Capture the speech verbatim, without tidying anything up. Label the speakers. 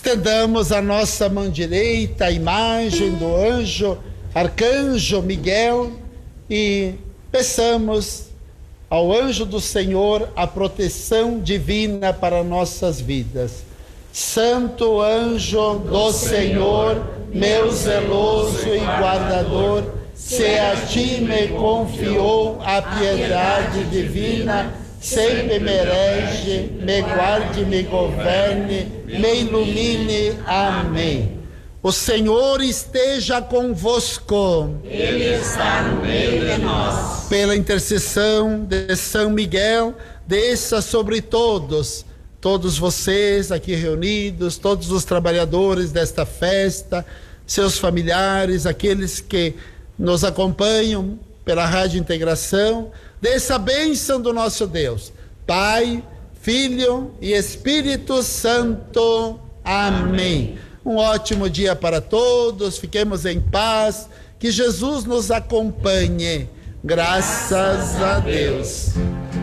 Speaker 1: estendamos a nossa mão direita, a imagem do anjo, arcanjo Miguel, e peçamos ao anjo do Senhor a proteção divina para nossas vidas. Santo anjo do Senhor, meu zeloso e guardador, se a ti me confiou a piedade divina, sempre me rege, me guarde, me governe, me ilumine. Amém. O Senhor esteja convosco.
Speaker 2: Ele está no meio de nós.
Speaker 1: Pela intercessão de São Miguel, desça sobre todos, todos vocês aqui reunidos, todos os trabalhadores desta festa, seus familiares, aqueles que nos acompanham pela Rádio Integração, dessa bênção do nosso Deus, Pai, Filho e Espírito Santo. Amém. Um ótimo dia para todos, fiquemos em paz, que Jesus nos acompanhe. Graças a Deus.